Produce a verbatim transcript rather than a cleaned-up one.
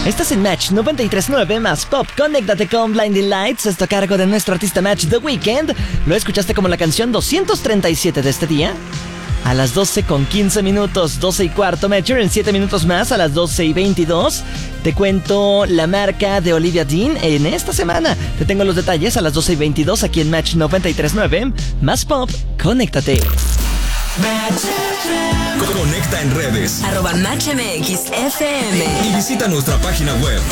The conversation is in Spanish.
Estás en Match noventa y tres punto nueve más Pop. Conéctate con Blinding Lights. Esto a cargo de nuestro artista Match The Weeknd. Lo escuchaste como la canción doscientos treinta y siete de este día. A las doce con quince minutos, doce y cuarto, Measure. En siete minutos más, a las doce y veintidós, te cuento la marca de Olivia Dean en esta semana. Te tengo los detalles a las doce y veintidós aquí en Match noventa y tres punto nueve. Más Pop, conéctate. Conecta en redes. Arroba Match M X F M. Y visita nuestra página web.